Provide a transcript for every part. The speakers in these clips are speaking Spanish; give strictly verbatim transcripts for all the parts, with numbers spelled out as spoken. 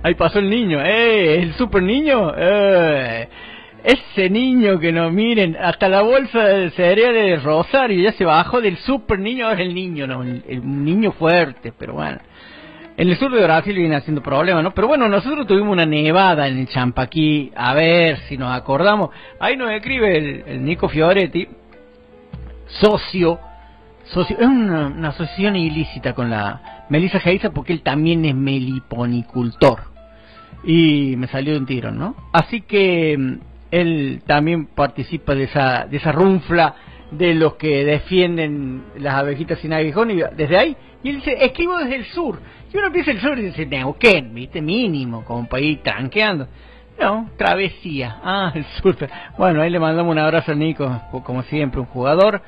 Ahí pasó el niño, ¡eh! ¿El super niño? ¡Eh! Ese niño que no miren, hasta la bolsa de cereales de Rosario ya se bajó del super niño, ahora es el niño, no, el, el niño fuerte, pero bueno. En el sur de Brasil viene haciendo problemas, ¿no? Pero bueno, nosotros tuvimos una nevada en el Champaquí, a ver si nos acordamos. Ahí nos escribe el, el Nico Fioretti, socio, socio, es una, una asociación ilícita con la Melissa Geisa porque él también es meliponicultor. Y me salió de un tiro, ¿no? Así que él también participa de esa de esa runfla de los que defienden las abejitas sin aguijón, y desde ahí, y él dice, escribo desde el sur, y uno piensa el sur y dice, Neuquén, viste, mínimo, como para ir tranqueando, no, travesía, ah, el sur, bueno, ahí le mandamos un abrazo a Nico, como siempre, un jugador.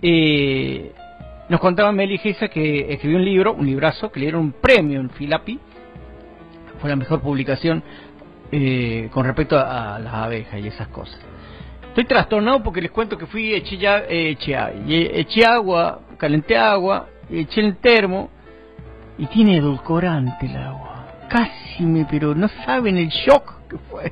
Eh, nos contaba Meli Gesa que escribió un libro, un librazo, que le dieron un premio en Filapi, fue la mejor publicación eh, con respecto a, a las abejas y esas cosas. Estoy trastornado porque les cuento que fui, eché, ya, eh, eché, eché agua, calenté agua, eché el termo y tiene edulcorante el agua. Casi me, pero no saben el shock que fue.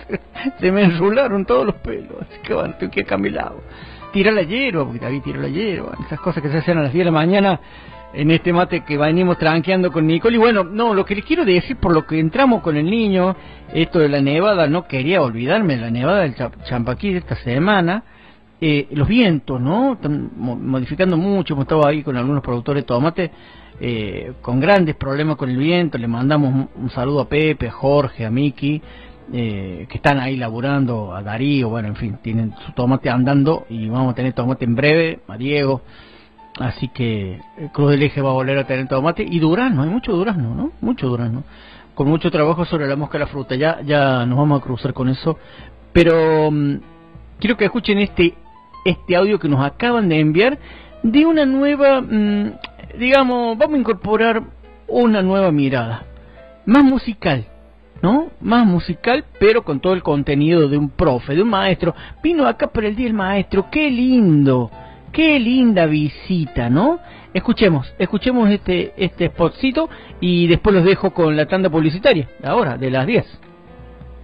Se me enrularon todos los pelos, así que bueno, tengo que cambiar el agua. Tira la hierba, porque David tiró la hierba, esas cosas que se hacen a las diez de la mañana en este mate que venimos tranqueando con Nicole. Y bueno, no, lo que les quiero decir, por lo que entramos con el niño, esto de la nevada, no quería olvidarme de la nevada del Champaquí de esta semana, eh, los vientos, ¿no? Están modificando mucho, hemos estado ahí con algunos productores de tomate, eh, con grandes problemas con el viento. Le mandamos un, un saludo a Pepe, a Jorge, a Miki, eh, que están ahí laburando, a Darío, bueno, en fin, tienen su tomate andando y vamos a tener tomate en breve, a Diego. Así que Cruz del Eje va a volver a tener tomate y durazno, hay mucho durazno, ¿no? Mucho durazno. Con mucho trabajo sobre la mosca de la fruta, ya ya nos vamos a cruzar con eso. Pero um, quiero que escuchen este este audio que nos acaban de enviar de una nueva, um, digamos, vamos a incorporar una nueva mirada, más musical, ¿no? Más musical, pero con todo el contenido de un profe, de un maestro. Vino acá para el Día del Maestro, qué lindo. Qué linda visita, ¿no? Escuchemos, escuchemos este este spotcito y después los dejo con la tanda publicitaria, ahora, de las diez.